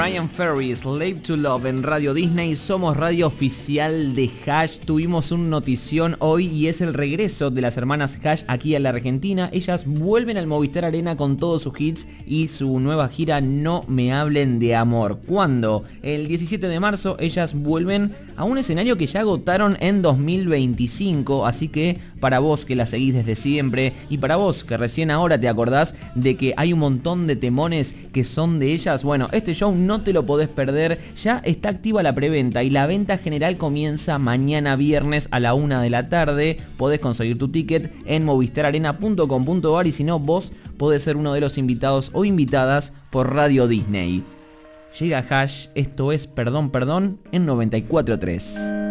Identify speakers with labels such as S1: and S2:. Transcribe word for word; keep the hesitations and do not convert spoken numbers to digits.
S1: Ryan Ferry, Slave to Love en Radio Disney. Somos radio oficial de Hash. Tuvimos un notición hoy y es el regreso de las hermanas Hash aquí a la Argentina. Ellas vuelven al Movistar Arena con todos sus hits y su nueva gira No Me Hablen de Amor. ¿Cuándo? El diecisiete de marzo ellas vuelven a un escenario que ya agotaron en dos mil veinticinco. Así que para vos que la seguís desde siempre y para vos que recién ahora te acordás de que hay un montón de temones que son de ellas, bueno, este show no te lo podés perder. Ya está activa la preventa y la venta general comienza mañana viernes a la una de la tarde. Podés conseguir tu ticket en movistar arena punto com punto a r y si no, vos podés ser uno de los invitados o invitadas por Radio Disney. Llega Hash, esto es Perdón Perdón en noventa y cuatro punto tres.